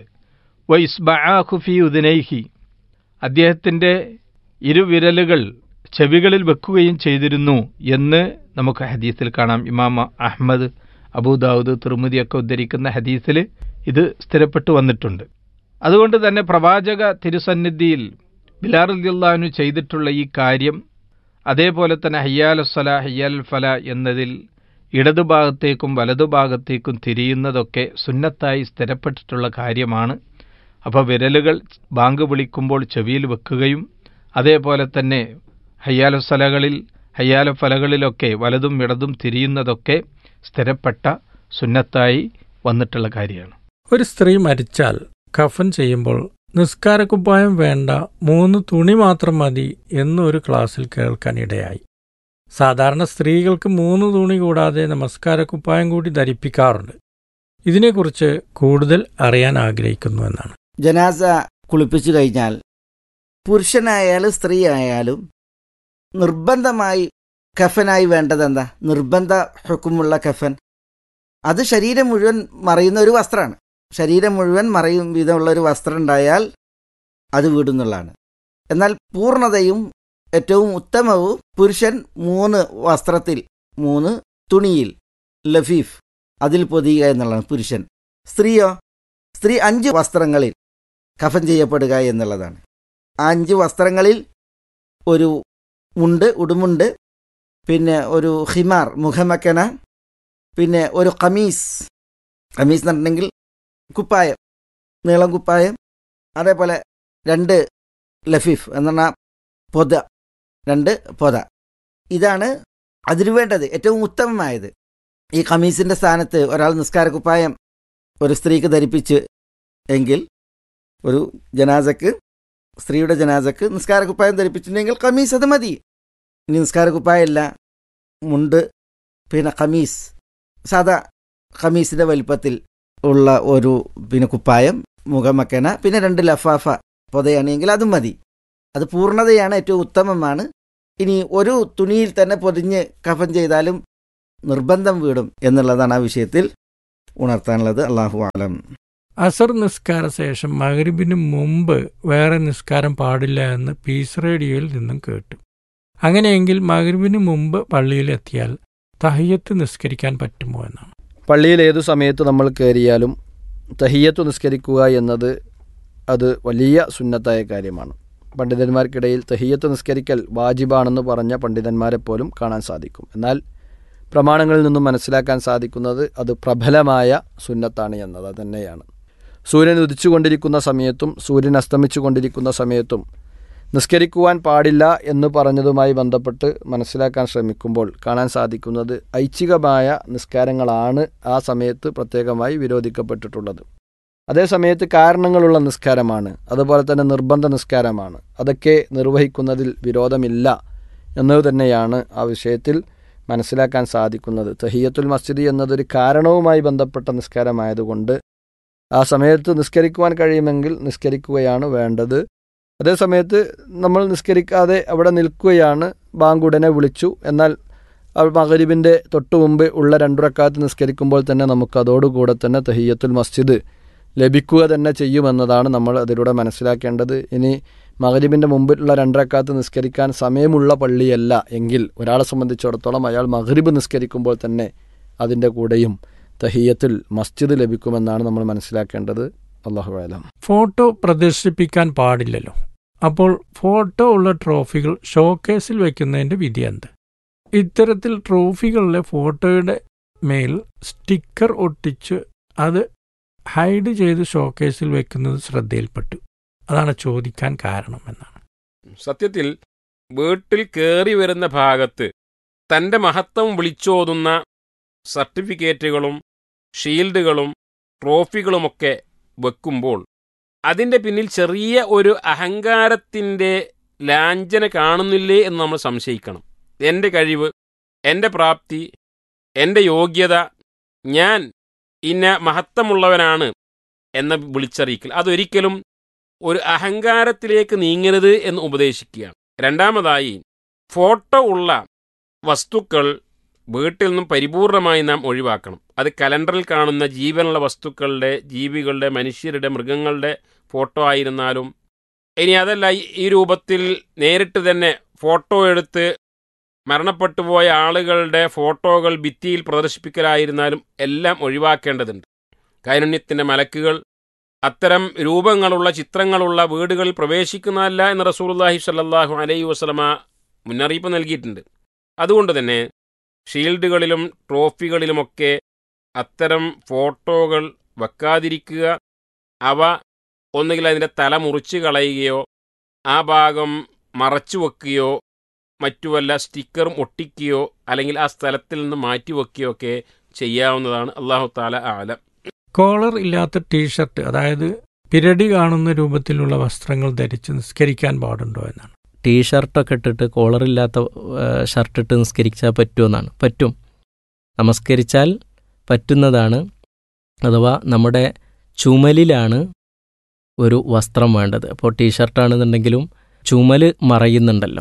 വഇസ്ബഅഹു ഫീ ഉദ്നൈഹി, അദ്ദേഹത്തിൻ്റെ ഇരുവിരലുകൾ ചെവികളിൽ വെക്കുകയും ചെയ്തിരുന്നു എന്ന് നമുക്ക് ഹദീസിൽ കാണാം. ഇമാം അഹ്മദ്, അബൂദാവൂദ്, തിർമിദിയൊക്കെ ഉദ്ധരിക്കുന്ന ഹദീസിൽ ഇത് സ്ഥിരപ്പെട്ടു വന്നിട്ടുണ്ട്. അതുകൊണ്ട് തന്നെ പ്രവാചക തിരുസന്നിധിയിൽ ബിലാൽ റളിയല്ലാഹു അൻഹു ചെയ്തിട്ടുള്ള ഈ കാര്യം, അതേപോലെ തന്നെ ഹയ്യാലുസ്സലാ ഹയ്യാലുൽ ഫലാ എന്നതിൽ ഇടതുഭാഗത്തേക്കും വലതുഭാഗത്തേക്കും തിരിയുന്നതൊക്കെ സുന്നത്തായി സ്ഥിരപ്പെട്ടിട്ടുള്ള കാര്യമാണ്. അപ്പോൾ വിരലുകൾ ബാങ്ക് വിളിക്കുമ്പോൾ ചെവിയിൽ വെക്കുകയും അതേപോലെ തന്നെ ഹയ്യാലുസ്സലകളിൽ ഹയ്യാലു ഫലകളിലൊക്കെ വലതും ഇടതും തിരിയുന്നതൊക്കെ സ്ഥിരപ്പെട്ട സുന്നത്തായി വന്നിട്ടുള്ള കാര്യമാണ്. ഒരു സ്ത്രീ മരിച്ചാൽ കഫൻ ചെയ്യുമ്പോൾ നിസ്കാരക്കുപ്പായം വേണ്ട, മൂന്ന് തുണി മാത്രം മതി എന്നൊരു ക്ലാസ്സിൽ കേൾക്കാൻ ഇടയായി. സാധാരണ സ്ത്രീകൾക്ക് മൂന്ന് തുണി കൂടാതെ നമസ്കാരക്കുപ്പായം കൂടി ധരിപ്പിക്കാറുണ്ട്. ഇതിനെക്കുറിച്ച് കൂടുതൽ അറിയാൻ ആഗ്രഹിക്കുന്നു എന്നാണ്. ജനാസ കുളിപ്പിച്ചു കഴിഞ്ഞാൽ പുരുഷനായാലും സ്ത്രീ ആയാലും നിർബന്ധമായി കഫനായി വേണ്ടതെന്താ? നിർബന്ധ ഹുക്കുമുള്ള കഫൻ, അത് ശരീരം മുഴുവൻ മറയുന്ന ഒരു വസ്ത്രമാണ്. ശരീരം മുഴുവൻ മറയും വിധമുള്ള ഒരു വസ്ത്രം ഉണ്ടായാൽ അത് വീടുന്നുള്ളതാണ്. എന്നാൽ പൂർണ്ണതയും ഏറ്റവും ഉത്തമവും പുരുഷൻ മൂന്ന് വസ്ത്രത്തിൽ, മൂന്ന് തുണിയിൽ, ലഫീഫ്, അതിൽ പൊതിയുക എന്നുള്ളതാണ് പുരുഷൻ. സ്ത്രീയോ? സ്ത്രീ അഞ്ച് വസ്ത്രങ്ങളിൽ കഫൻ ചെയ്യപ്പെടുക എന്നുള്ളതാണ്. ആ അഞ്ച് വസ്ത്രങ്ങളിൽ ഒരു മുണ്ട്, ഉടുമുണ്ട്, പിന്നെ ഒരു ഹിമാർ, മുഖമക്കന, പിന്നെ ഒരു ഖമീസ്. ഖമീസ് എന്ന് പറഞ്ഞിട്ടുണ്ടെങ്കിൽ കുപ്പായം, നീളം കുപ്പായം, അതേപോലെ രണ്ട് ലഫീഫ് എന്ന് പറഞ്ഞാൽ പൊത, രണ്ട് പൊത. ഇതാണ് അതിനു വേണ്ടത്, ഏറ്റവും ഉത്തമമായത്. ഈ ഖമീസിൻ്റെ സ്ഥാനത്ത് ഒരാൾ നിസ്കാര കുപ്പായം ഒരു സ്ത്രീക്ക് ധരിപ്പിച്ച് എങ്കിൽ, ഒരു ജനാസക്ക്, സ്ത്രീയുടെ ജനാസക്ക് നിസ്കാര കുപ്പായം ധരിപ്പിച്ചിട്ടുണ്ടെങ്കിൽ ഖമീസ് അത് മതി. ഇനി നിസ്കാര കുപ്പായമില്ല, മുണ്ട്, പിന്നെ ഖമീസ്, സാധാ ഖമീസിൻ്റെ വലിപ്പത്തിൽ ഉള്ള ഒരു പിന്നെ കുപ്പായം, മുഖമക്കന, പിന്നെ രണ്ട് ലഫാഫ പൊതയാണെങ്കിൽ അതും മതി. അത് പൂർണ്ണതയാണ്, ഏറ്റവും ഉത്തമമാണ്. ഇനി ഒരു തുണിയിൽ തന്നെ പൊതിഞ്ഞ് കഫൻ ചെയ്താലും നിർബന്ധം വീടും എന്നുള്ളതാണ് ആ വിഷയത്തിൽ ഉണർത്താനുള്ളത്. അല്ലാഹു അലം. അസർ നിസ്കാര ശേഷം മഗ്രിബിന് മുമ്പ് വേറെ നിസ്കാരം പാടില്ല എന്ന് പീസ് റേഡിയോയിൽ നിന്നും കേട്ടു. അങ്ങനെയെങ്കിൽ മഗ്രിബിന് മുമ്പ് പള്ളിയിലെത്തിയാൽ തഹിയ്യത്ത് നിസ്കരിക്കാൻ പറ്റുമോ എന്നാണ്. പള്ളിയിൽ ഏതു സമയത്ത് നമ്മൾ കയറിയാലും തഹിയ്യത്ത് നിസ്കരിക്കുക എന്നത് അത് വലിയ സുന്നത്തായ കാര്യമാണ്. പണ്ഡിതന്മാർക്കിടയിൽ തഹിയ്യത്ത് നിസ്കരിക്കൽ വാജിബാണെന്ന് പറഞ്ഞ പണ്ഡിതന്മാരെ പോലും കാണാൻ സാധിക്കും. എന്നാൽ പ്രമാണങ്ങളിൽ നിന്നും മനസ്സിലാക്കാൻ സാധിക്കുന്നത് അത് പ്രബലമായ സുന്നത്താണ് എന്നത് തന്നെയാണ്. സൂര്യൻ ഉദിച്ചു കൊണ്ടിരിക്കുന്ന സമയത്തും സൂര്യൻ അസ്തമിച്ചു കൊണ്ടിരിക്കുന്ന സമയത്തും നിസ്കരിക്കുവാൻ പാടില്ല എന്ന് പറഞ്ഞതുമായി ബന്ധപ്പെട്ട് മനസ്സിലാക്കാൻ ശ്രമിക്കുമ്പോൾ കാണാൻ സാധിക്കുന്നത് ഐച്ഛികമായ നിസ്കാരങ്ങളാണ് ആ സമയത്ത് പ്രത്യേകമായി വിരോധിക്കപ്പെട്ടിട്ടുള്ളത്. അതേസമയത്ത് കാരണങ്ങളുള്ള നിസ്കാരമാണ്, അതുപോലെ തന്നെ നിർബന്ധ നിസ്കാരമാണ്, അതൊക്കെ നിർവഹിക്കുന്നതിൽ വിരോധമില്ല എന്നത് തന്നെയാണ് ആ വിഷയത്തിൽ മനസ്സിലാക്കാൻ സാധിക്കുന്നത്. തഹിയ്യത്തുൽ മസ്ജിദ് എന്നതൊരു കാരണവുമായി ബന്ധപ്പെട്ട നിസ്കാരമായതുകൊണ്ട് ആ സമയത്ത് നിസ്കരിക്കുവാൻ കഴിയുമെങ്കിൽ നിസ്കരിക്കുകയാണ് വേണ്ടത്. അതേസമയത്ത് നമ്മൾ നിസ്കരിക്കാതെ അവിടെ നിൽക്കുകയാണ്, ബാങ്കുടനെ വിളിച്ചു, എന്നാൽ മഗ്രിബിൻ്റെ തൊട്ടു മുമ്പ് ഉള്ള രണ്ടു റക്അത്ത് നിസ്കരിക്കുമ്പോൾ തന്നെ നമുക്ക് അതോടുകൂടെ തന്നെ തഹിയ്യത്തുൽ മസ്ജിദ് ലഭിക്കുക തന്നെ ചെയ്യുമെന്നതാണ് നമ്മൾ അതിലൂടെ മനസ്സിലാക്കേണ്ടത്. ഇനി മഗ്രിബിൻ്റെ മുമ്പിലുള്ള രണ്ട് റക്അത്ത് നിസ്കരിക്കാൻ സമയമുള്ള പള്ളിയല്ല എങ്കിൽ ഒരാളെ സംബന്ധിച്ചിടത്തോളം അയാൾ മഗ്രിബ് നിസ്കരിക്കുമ്പോൾ തന്നെ അതിൻ്റെ കൂടെയും തഹിയ്യത്തുൽ മസ്ജിദ് ലഭിക്കുമെന്നാണ് നമ്മൾ മനസ്സിലാക്കേണ്ടത്. അല്ലാഹു അലം. ഫോട്ടോ പ്രദർശിപ്പിക്കാൻ പാടില്ലല്ലോ. അപ്പോൾ ഫോട്ടോ ഉള്ള ട്രോഫികൾ ഷോക്കേസിൽ വെക്കുന്നതിൻ്റെ വിധി എന്ത്? ഇത്തരത്തിൽ ട്രോഫികളിലെ ഫോട്ടോയുടെ മേൽ സ്റ്റിക്കർ ഒട്ടിച്ച് അത് ഹൈഡ് ചെയ്ത് ഷോക്കേസിൽ വെക്കുന്നത് ശ്രദ്ധയിൽപ്പെട്ടു. അതാണ് ചോദിക്കാൻ കാരണം എന്നാണ്. സത്യത്തിൽ വീട്ടിൽ കയറി വരുന്ന ഭാഗത്ത് തൻ്റെ മഹത്വം വിളിച്ചോതുന്ന സർട്ടിഫിക്കറ്റുകളും ഷീൽഡുകളും ട്രോഫികളുമൊക്കെ വെക്കുമ്പോൾ അതിൻ്റെ പിന്നിൽ ചെറിയ ഒരു അഹങ്കാരത്തിൻ്റെ ലാഞ്ചന കാണുന്നില്ലേ എന്ന് നമ്മൾ സംശയിക്കണം. എൻ്റെ കഴിവ്, എൻ്റെ പ്രാപ്തി, എൻ്റെ യോഗ്യത, ഞാൻ ഇന്ന മഹത്വമുള്ളവനാണ് എന്ന വിളിച്ചറിയിക്കൽ അതൊരിക്കലും ഒരു അഹങ്കാരത്തിലേക്ക് നീങ്ങരുത് എന്ന് ഉപദേശിക്കുകയാണ്. രണ്ടാമതായി, ഫോട്ടോ ഉള്ള വസ്തുക്കൾ വീട്ടിൽ നിന്നും പരിപൂർണമായി നാം ഒഴിവാക്കണം. അത് കലണ്ടറിൽ കാണുന്ന ജീവനുള്ള വസ്തുക്കളുടെ, ജീവികളുടെ, മനുഷ്യരുടെ, മൃഗങ്ങളുടെ ഫോട്ടോ ആയിരുന്നാലും, ഇനി അതല്ല ഈ രൂപത്തിൽ നേരിട്ട് തന്നെ ഫോട്ടോ എടുത്ത് മരണപ്പെട്ടുപോയ ആളുകളുടെ ഫോട്ടോകൾ ഭിത്തിയിൽ പ്രദർശിപ്പിക്കലായിരുന്നാലും എല്ലാം ഒഴിവാക്കേണ്ടതുണ്ട്. കാരുണ്യത്തിൻ്റെ മലക്കുകൾ അത്തരം രൂപങ്ങളുള്ള ചിത്രങ്ങളുള്ള വീടുകളിൽ പ്രവേശിക്കുന്നതല്ല എന്ന് റസൂലുള്ളാഹി സ്വല്ലല്ലാഹു അലൈഹി വസല്ലമ മുന്നറിയിപ്പ് നൽകിയിട്ടുണ്ട്. അതുകൊണ്ട് തന്നെ ഷീൽഡുകളിലും ട്രോഫികളിലുമൊക്കെ അത്തരം ഫോട്ടോകൾ വെക്കാതിരിക്കുക. അവ ഒന്നുകിൽ അതിൻ്റെ തല മുറിച്ച് കളയുകയോ ആ ഭാഗം മറച്ചു വെക്കുകയോ മറ്റു വല്ല സ്റ്റിക്കറും ഒട്ടിക്കുകയോ അല്ലെങ്കിൽ ആ സ്ഥലത്തിൽ നിന്ന് മാറ്റി വെക്കുകയോ ഒക്കെ ചെയ്യാവുന്നതാണ്. അല്ലാഹു തആല ആലം. കോളർ ഇല്ലാത്ത ടീഷർട്ട്, അതായത് പിരടി കാണുന്ന രൂപത്തിലുള്ള വസ്ത്രങ്ങൾ ധരിച്ച് നിസ്കരിക്കാൻ പാടുണ്ടോ എന്നാണ്. ടീഷർട്ടൊക്കെ ഇട്ടിട്ട് കോളറില്ലാത്ത ഷർട്ടിട്ട് നിസ്കരിച്ചാൽ പറ്റുമെന്നാണ്. പറ്റും, നമസ്കരിച്ചാൽ പറ്റുന്നതാണ്. അഥവാ നമ്മുടെ ചുമലിലാണ് ഒരു വസ്ത്രം വേണ്ടത്. അപ്പോൾ ടീഷർട്ടാണെന്നുണ്ടെങ്കിലും ചുമൽ മറയുന്നുണ്ടല്ലോ.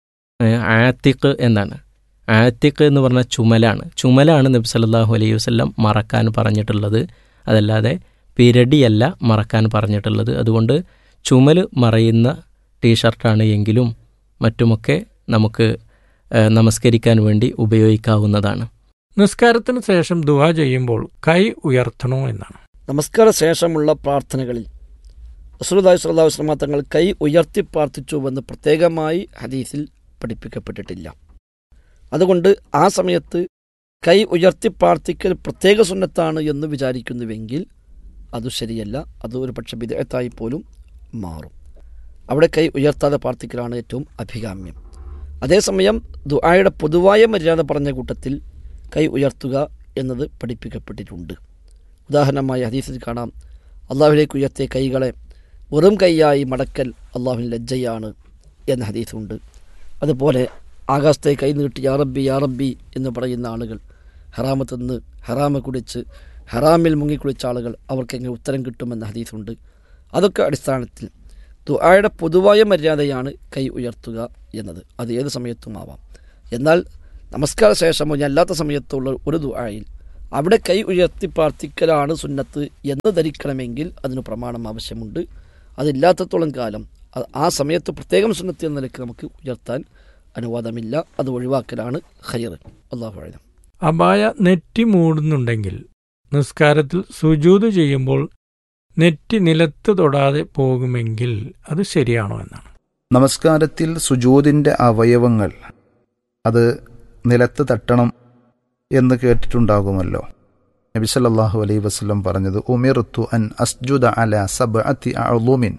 ആത്തിഖ് എന്നാണ്. ആത്തിഖ് എന്ന് പറഞ്ഞാൽ ചുമലാണ്. ചുമലാണ് നബി സല്ലല്ലാഹു അലൈഹി വസല്ലം മറക്കാൻ പറഞ്ഞിട്ടുള്ളത്, അതല്ലാതെ പിരടിയല്ല മറക്കാൻ പറഞ്ഞിട്ടുള്ളത്. അതുകൊണ്ട് ചുമൽ മറയുന്ന ടീഷർട്ടാണ് എങ്കിലും മറ്റുമൊക്കെ നമുക്ക് നമസ്കരിക്കാൻ വേണ്ടി ഉപയോഗിക്കാവുന്നതാണ്. നിസ്കാരത്തിന് ശേഷം ദുആ ചെയ്യുമ്പോൾ കൈ ഉയർത്തണോ എന്നാണ്. നമസ്കാര ശേഷമുള്ള പ്രാർത്ഥനകളിൽ റസൂലുള്ളാഹി സ്വല്ലല്ലാഹു അലൈഹി വസല്ലം തങ്ങൾ കൈ ഉയർത്തി പ്രാർത്ഥിച്ചുവെന്ന് പ്രത്യേകമായി ഹദീസിൽ പഠിപ്പിക്കപ്പെട്ടിട്ടില്ല. അതുകൊണ്ട് ആ സമയത്ത് കൈ ഉയർത്തി പ്രാർത്ഥിക്കൽ പ്രത്യേക സുന്നത്താണ് എന്ന് വിചാരിക്കുന്നുവെങ്കിൽ അത് ശരിയല്ല. അത് ഒരു പക്ഷെ ബിദ്അത്തായി പോലും മാറും. അവിടെ കൈ ഉയർത്താതെ പ്രാർത്ഥിക്കലാണ് ഏറ്റവും അഭികാമ്യം. അതേസമയം ദുആയുടെ പൊതുവായ മര്യാദ പറഞ്ഞ കൂട്ടത്തിൽ കൈ ഉയർത്തുക എന്നത് പഠിപ്പിക്കപ്പെട്ടിട്ടുണ്ട്. ഉദാഹരണമായി ഹദീസിൽ കാണാം, അള്ളാഹുവിലേക്ക് ഉയർത്തിയ കൈകളെ വെറും കൈയായി മടക്കൽ അള്ളാഹുവിന് ലജ്ജയാണ് എന്ന ഹദീസുണ്ട്. അതുപോലെ ആകാശത്തെ കൈ നീട്ടി യാ റബ്ബി യാ റബ്ബി എന്ന് പറയുന്ന ആളുകൾ, ഹറാമ് തിന്ന് ഹറാമ് കുടിച്ച് ഹറാമിൽ മുങ്ങിക്കുളിച്ച ആളുകൾ, അവർക്കെങ്ങനെ ഉത്തരം കിട്ടുമെന്ന ഹദീസുണ്ട്. അതൊക്കെ അടിസ്ഥാനത്തിൽ ദുആയുടെ പൊതുവായ മര്യാദയാണ് കൈ ഉയർത്തുക എന്നത്. അത് ഏത് സമയത്തും ആവാം. എന്നാൽ നമസ്കാര ശേഷമോ ഞാൻ അല്ലാത്ത സമയത്തുള്ള ഒരു ദുആയിൽ അവിടെ കൈ ഉയർത്തി പ്രാർത്ഥിക്കലാണ് സുന്നത്ത് എന്ന് ധരിക്കണമെങ്കിൽ അതിന് പ്രമാണം ആവശ്യമുണ്ട്. അതില്ലാത്തത്തോളം കാലം ആ സമയത്ത് പ്രത്യേകം സുന്നത്ത് എന്ന നിലയ്ക്ക് നമുക്ക് ഉയർത്താൻ അനുവാദമില്ല. അത് ഒഴിവാക്കലാണ് ഖൈർ. അല്ലാഹു അഅലം. അബായ നെറ്റി മൂടുന്നുണ്ടെങ്കിൽ നിസ്കാരത്തിൽ സുജൂദ് ചെയ്യുമ്പോൾ നെറ്റി നിലത്ത് തൊടാതെ പോകുമെങ്കിൽ അത് ശരിയാണോ എന്നാണ്. നമസ്കാരത്തിൽ സുജൂദിൻ്റെ അവയവങ്ങൾ അത് നിലത്ത് തട്ടണം എന്ന് കേട്ടിട്ടുണ്ടാകുമല്ലോ. നബി സല്ലല്ലാഹു അലൈഹി വസല്ലം പറഞ്ഞത് ഉമിർതു അൻ അസ്ജുദ അലാ സബ്അത്തി അഅ്ളുമിൻ,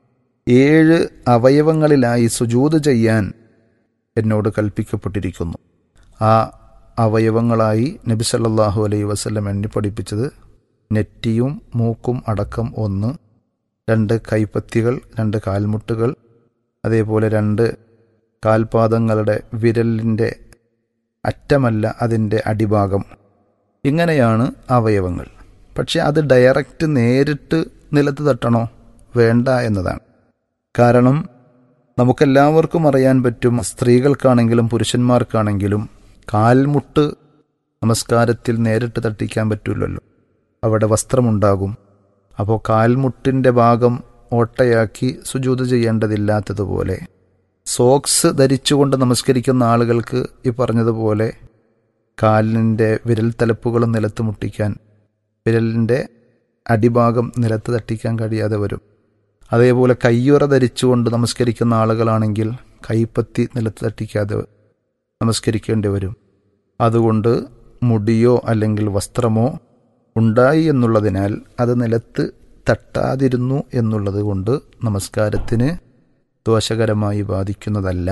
ഏഴ് അവയവങ്ങളിലായി സുജൂദ് ചെയ്യാൻ എന്നോട് കൽപ്പിക്കപ്പെട്ടിരിക്കുന്നു. ആ അവയവങ്ങളായി നബി സല്ലല്ലാഹു അലൈഹി വസല്ലം എണ്ണി പഠിപ്പിച്ചത് നെറ്റിയും മൂക്കും അടക്കം ഒന്ന്, രണ്ട് കൈപ്പത്തികൾ, രണ്ട് കാൽമുട്ടുകൾ, അതേപോലെ രണ്ട് കാൽപാദങ്ങളുടെ വിരലിൻ്റെ അറ്റമല്ല അതിൻ്റെ അടിഭാഗം. ഇങ്ങനെയാണ് അവയവങ്ങൾ. പക്ഷെ അത് ഡയറക്റ്റ് നേരിട്ട് നിലത്ത് തട്ടണോ വേണ്ട എന്നതാണ്. കാരണം നമുക്കെല്ലാവർക്കും അറിയാൻ പറ്റും, സ്ത്രീകൾക്കാണെങ്കിലും പുരുഷന്മാർക്കാണെങ്കിലും കാൽമുട്ട് നമസ്കാരത്തിൽ നേരിട്ട് തട്ടിക്കാൻ പറ്റില്ലല്ലോ. അവിടെ വസ്ത്രമുണ്ടാകും. അപ്പോൾ കാൽമുട്ടിൻ്റെ ഭാഗം ഓട്ടയാക്കി സുജൂദ് ചെയ്യേണ്ടതില്ലാത്തതുപോലെ സോക്സ് ധരിച്ചുകൊണ്ട് നമസ്കരിക്കുന്ന ആളുകൾക്ക് ഈ പറഞ്ഞതുപോലെ കാലിൻ്റെ വിരൽ തലപ്പുകളും നിലത്ത് മുട്ടിക്കാൻ, വിരലിൻ്റെ അടിഭാഗം നിലത്ത് തട്ടിക്കാൻ കഴിയാതെ വരും. അതേപോലെ കയ്യുറ ധരിച്ചുകൊണ്ട് നമസ്കരിക്കുന്ന ആളുകളാണെങ്കിൽ കൈപ്പത്തി നിലത്ത് തട്ടിക്കാതെ നമസ്കരിക്കേണ്ടി വരും. അതുകൊണ്ട് മുടിയോ അല്ലെങ്കിൽ വസ്ത്രമോ ഉണ്ടായി എന്നുള്ളതിനാൽ അത് നിലത്ത് തട്ടാതിരുന്നു എന്നുള്ളത് കൊണ്ട് നമസ്കാരത്തിന് ദോഷകരമായി ബാധിക്കുന്നതല്ല.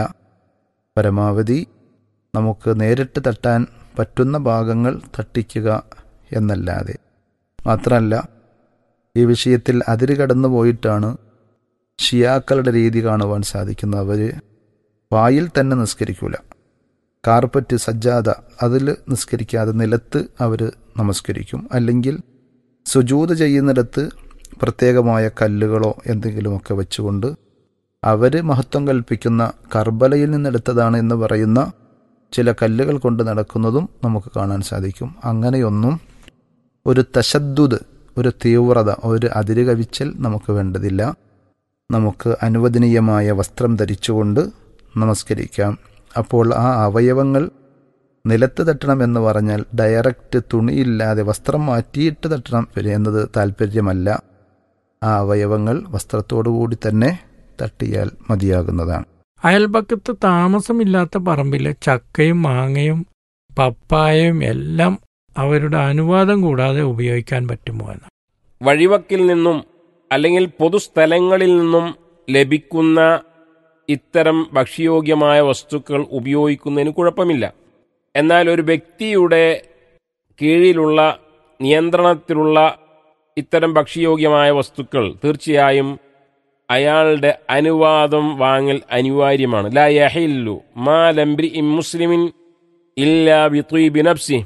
പരമാവധി നമുക്ക് നേരിട്ട് തട്ടാൻ പറ്റുന്ന ഭാഗങ്ങൾ തട്ടിക്കുക എന്നല്ലാതെ. മാത്രമല്ല, ഈ വിഷയത്തിൽ അതിര് കടന്നു പോയിട്ടാണ് ഷിയാക്കളുടെ രീതി കാണുവാൻ സാധിക്കുന്നത്. അവർ പായിൽ തന്നെ നിസ്കരിക്കൂല, കാർപ്പറ്റ് സജ്ജാദ അതിൽ നിസ്കരിക്കാതെ നിലത്ത് അവർ നമസ്കരിക്കും. അല്ലെങ്കിൽ സുജൂദ് ചെയ്യുന്നിടത്ത് പ്രത്യേകമായ കല്ലുകളോ എന്തെങ്കിലുമൊക്കെ വെച്ചുകൊണ്ട് അവർ മഹത്വം കൽപ്പിക്കുന്ന കർബലയിൽ നിന്നെടുത്തതാണ് എന്ന് പറയുന്ന ചില കല്ലുകൾ കൊണ്ട് നടക്കുന്നതും നമുക്ക് കാണാൻ സാധിക്കും. അങ്ങനെയൊന്നും ഒരു തശദ്ദുദ്, ഒരു തീവ്രത, ഒരു അതിര് കവിച്ചൽ നമുക്ക് വേണ്ടതില്ല. നമുക്ക് അനുവദനീയമായ വസ്ത്രം ധരിച്ചുകൊണ്ട് നമസ്കരിക്കാം. അപ്പോൾ ആ അവയവങ്ങൾ നിലത്ത് തട്ടണം എന്ന് പറഞ്ഞാൽ ഡയറക്റ്റ് തുണിയില്ലാതെ വസ്ത്രം മാറ്റിയിട്ട് തട്ടണം എന്നത് താല്പര്യമല്ല. ആ അവയവങ്ങൾ വസ്ത്രത്തോടുകൂടി തന്നെ തട്ടിയാൽ മതിയാകുന്നതാണ്. അയൽപക്കത്ത് താമസമില്ലാത്ത പറമ്പിലെ ചക്കയും മാങ്ങയും പപ്പായയും എല്ലാം അവരുടെ അനുവാദം കൂടാതെ ഉപയോഗിക്കാൻ പറ്റുമോ എന്ന്. വഴിവക്കിൽ നിന്നും അല്ലെങ്കിൽ പൊതുസ്ഥലങ്ങളിൽ നിന്നും ലഭിക്കുന്ന ഇത്തരം ഭക്ഷ്യയോഗ്യമായ വസ്തുക്കൾ ഉപയോഗിക്കുന്നതിന് കുഴപ്പമില്ല. എന്നാൽ ഒരു വ്യക്തിയുടെ കീഴിലുള്ള നിയന്ത്രണത്തിലുള്ള ഇത്തരം ഭക്ഷ്യയോഗ്യമായ വസ്തുക്കൾ തീർച്ചയായും അയാളുടെ അനുവാദം വാങ്ങൽ അനിവാര്യമാണ്. ലാ യഹില്ലു മാ ലംബ്രി ഇം മുസ്ലിമിൻ ഇല്ലാ ബിത്വീബി നഫ്സി,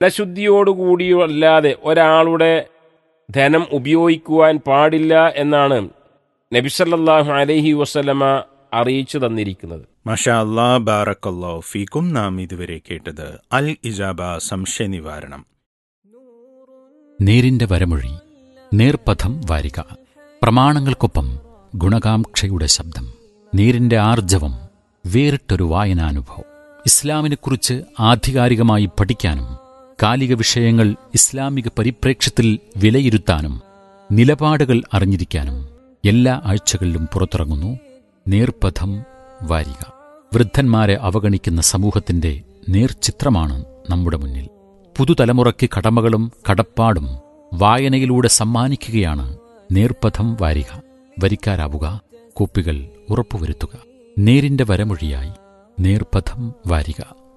ശുദ്ധിയോടുകൂടിയല്ലാതെ ഒരാളുടെ ധനം ഉപയോഗിക്കുവാൻ പാടില്ല എന്നാണ് നബി സല്ലല്ലാഹു അലൈഹി വസല്ലമ അറിയിച്ചു തന്നിരിക്കുന്നത്. മാഷാ അല്ലാ, ബാറക്കല്ലാഹു ഫീക്കും. നാം ഇതുവരെ കേട്ടത് അൽ ഇജാബ സംശയ നിവാരണം. നേരിന്റെ വരമൊഴി, നേർപഥം വാരിക, പ്രമാണങ്ങൾക്കൊപ്പം ഗുണകാംക്ഷയുടെ ശബ്ദം, നേരിന്റെ ആർജവം, വേറിട്ടൊരു വായനാനുഭവം. ഇസ്ലാമിനെക്കുറിച്ച് ആധികാരികമായി പഠിക്കാനും കാലിക വിഷയങ്ങൾ ഇസ്ലാമിക പരിപ്രേക്ഷ്യത്തിൽ വിലയിരുത്താനും നിലപാടുകൾ അറിഞ്ഞിരിക്കാനും എല്ലാ ആഴ്ചകളിലും പുറത്തിറങ്ങുന്നു നേർപഥം വാരിക. വൃദ്ധന്മാരെ അവഗണിക്കുന്ന സമൂഹത്തിന്റെ നേർചിത്രമാണ് നമ്മുടെ മുന്നിൽ. പുതുതലമുറയ്ക്ക് കടമകളും കടപ്പാടും വായനയിലൂടെ സമ്മാനിക്കുകയാണ് നേർപഥം വാരിക. വരിക്കാരാവുക, കോപ്പികൾ ഉറപ്പുവരുത്തുക. നേരിന്റെ വരമൊഴിയായി നേർപഥം വാരിക.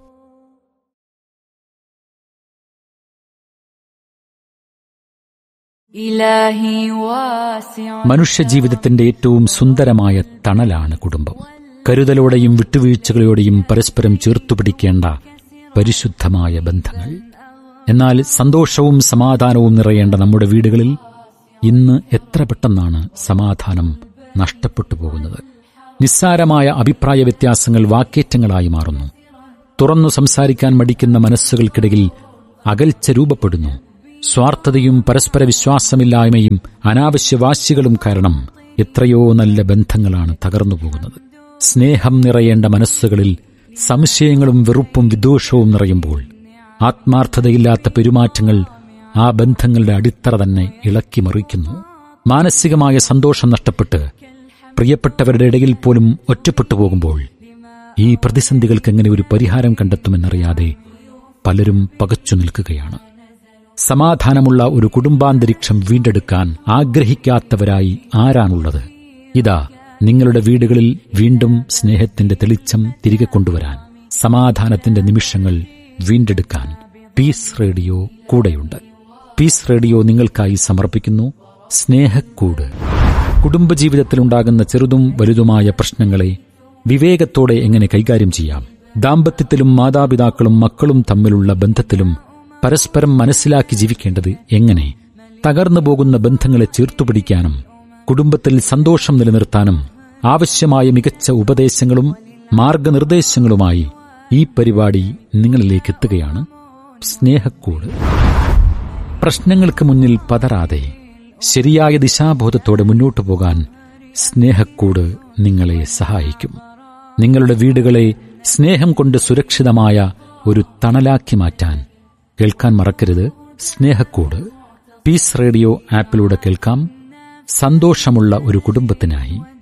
മനുഷ്യജീവിതത്തിന്റെ ഏറ്റവും സുന്ദരമായ തണലാണ് കുടുംബം. കരുതലോടെയും വിട്ടുവീഴ്ചകളോടെയും പരസ്പരം ചേർത്തുപിടിക്കേണ്ട പരിശുദ്ധമായ ബന്ധങ്ങൾ. എന്നാൽ സന്തോഷവും സമാധാനവും നിറയേണ്ട നമ്മുടെ വീടുകളിൽ ഇന്ന് എത്ര പെട്ടെന്നാണ് സമാധാനം നഷ്ടപ്പെട്ടു പോകുന്നത്. നിസ്സാരമായ അഭിപ്രായ വ്യത്യാസങ്ങൾ വാക്കേറ്റങ്ങളായി മാറുന്നു. തുറന്നു സംസാരിക്കാൻ മടിക്കുന്ന മനസ്സുകൾക്കിടയിൽ അകൽച്ച രൂപപ്പെടുന്നു. സ്വാർത്ഥതയും പരസ്പര വിശ്വാസമില്ലായ്മയും അനാവശ്യ വാശികളും കാരണം എത്രയോ നല്ല ബന്ധങ്ങളാണ് തകർന്നുപോകുന്നത്. സ്നേഹം നിറയേണ്ട മനസ്സുകളിൽ സംശയങ്ങളും വെറുപ്പും വിദ്വേഷവും നിറയുമ്പോൾ ആത്മാർത്ഥതയില്ലാത്ത പെരുമാറ്റങ്ങൾ ആ ബന്ധങ്ങളുടെ അടിത്തറ തന്നെ ഇളക്കി മറിക്കുന്നു. മാനസികമായ സന്തോഷം നഷ്ടപ്പെട്ട് പ്രിയപ്പെട്ടവരുടെ ഇടയിൽ പോലും ഒറ്റപ്പെട്ടു പോകുമ്പോൾ ഈ പ്രതിസന്ധികൾക്ക് എങ്ങനെ ഒരു പരിഹാരം കണ്ടെത്തുമെന്നറിയാതെ പലരും പകച്ചു നിൽക്കുകയാണ്. സമാധാനമുള്ള ഒരു കുടുംബാന്തരീക്ഷം വീണ്ടെടുക്കാൻ ആഗ്രഹിക്കാത്തവരായി ആരാണുള്ളത്? ഇതാ, നിങ്ങളുടെ വീടുകളിൽ വീണ്ടും സ്നേഹത്തിന്റെ തെളിച്ചം തിരികെ കൊണ്ടുവരാൻ, സമാധാനത്തിന്റെ നിമിഷങ്ങൾ വീണ്ടെടുക്കാൻ പീസ് റേഡിയോ കൂടെയുണ്ട്. പീസ് റേഡിയോ നിങ്ങൾക്കായി സമർപ്പിക്കുന്നു സ്നേഹക്കൂട്. കുടുംബജീവിതത്തിലുണ്ടാകുന്ന ചെറുതും വലുതുമായ പ്രശ്നങ്ങളെ വിവേകത്തോടെ എങ്ങനെ കൈകാര്യം ചെയ്യാം? ദാമ്പത്യത്തിലും മാതാപിതാക്കളും മക്കളും തമ്മിലുള്ള ബന്ധത്തിലും പരസ്പരം മനസ്സിലാക്കി ജീവിക്കേണ്ടത് എങ്ങനെ? തകർന്നു പോകുന്ന ബന്ധങ്ങളെ ചേർത്തുപിടിക്കാനും കുടുംബത്തിൽ സന്തോഷം നിലനിർത്താനും ആവശ്യമായ മികച്ച ഉപദേശങ്ങളും മാർഗനിർദ്ദേശങ്ങളുമായി ഈ പരിപാടി നിങ്ങളിലേക്ക് എത്തുകയാണ്. സ്നേഹക്കൂട്. പ്രശ്നങ്ങൾക്ക് മുന്നിൽ പതറാതെ ശരിയായ ദിശാബോധത്തോടെ മുന്നോട്ടു പോകാൻ സ്നേഹക്കൂട് നിങ്ങളെ സഹായിക്കും. നിങ്ങളുടെ വീടുകളെ സ്നേഹം കൊണ്ട് സുരക്ഷിതമായ ഒരു തണലാക്കി മാറ്റാൻ കേൾക്കാൻ മറക്കരുത് സ്നേഹക്കൂട്. പീസ് റേഡിയോ ആപ്പിലൂടെ കേൾക്കാം. സന്തോഷമുള്ള ഒരു കുടുംബത്തിനായി